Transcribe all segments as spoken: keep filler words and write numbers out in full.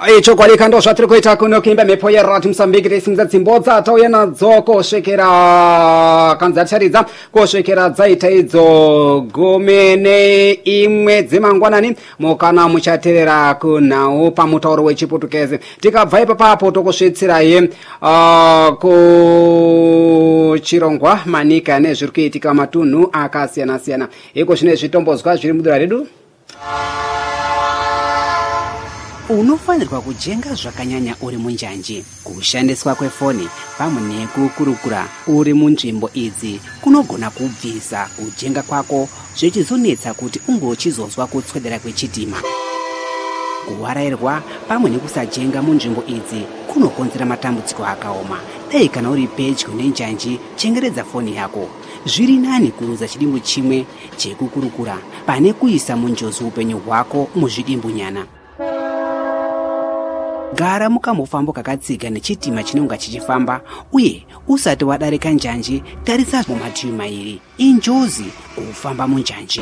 icho kwalika ndo zvatiri kuita kuno kuimba mhepo yerati Mozambique tisimudza dzimbo dzatauya nadzo kusvikira kanzataridza kusvikira dzaita idzo gumi neimwe dzemangwanani mukana muchateerera kunhau pamutauro wechiputukezi. Tikabva ipapo tokusvitsiraye uh, kuchirongwa manika nezviri kuitika matunhu akasiyana siyana. Iko zvine zvitombozwa zviri mudura redu. Unofanirwa kujenga zvakanyanya uri munjanji. Kushandiswa kwefoni pamwe nekukurukura uri munzvimbo idzi kunogona kubvisa kujenga kwako zvichizonetsa kuti unge uchizozwa kutswedera kwechitima. Kuwarairwa pamwe nekusajenga munzvimbo idzi kunokonzera matambudziko akaoma. Dai kana uri pedyo nenjanji, chengeredza foni yako. Zviri nani kuruza chidimbu chimwe chekukurukura pane kuisa munjodzi upenyu hwako muzvidimbu nyana. Gara mukamufambo kakatsiga nechitima chinonga chichifamba, uye usati wadarika njanji tarisa mumativi mairi. Injozi kufamba munjanji.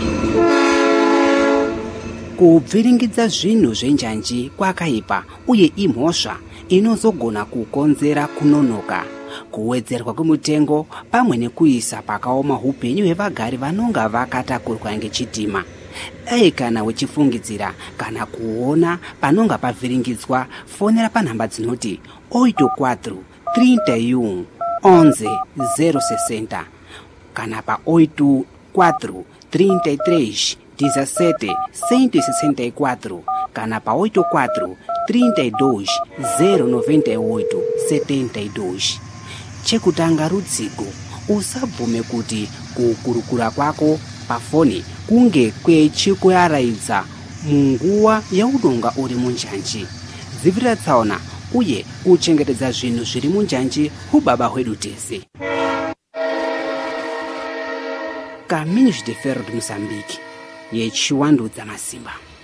Kubviringidza zvinhu zvenjanji kwakaipa uye imhosva inozogona kukonzera kunonoka, kuwedzerwa kwemutengo pamwe nekuisa pakaoma upenyu hwevagari vanonga vakatakurwa ngechitima. Dai kana uchifungidzira kana kuona panonga pavhiringidzwa, fonera panhamba dzinoti oito quatro trinta e um onze zero sessenta kana pa oito quatro trinta e três dezessete cento e sessenta e quatro kana pa oito quatro trinta e dois zero noventa e oito setenta e dois. Chekutanga rudzigo, usabvume kuti kukurukura kwako pafoni kunge kwechikuaraidza munguwa yaunonga uri munjanji. Dzivirira tsaona uye kuchengetedza zvinhu zviri munjanji ubaba hwedu tese. Caminhos de Ferro de Moçambique, yechivandudza masimba.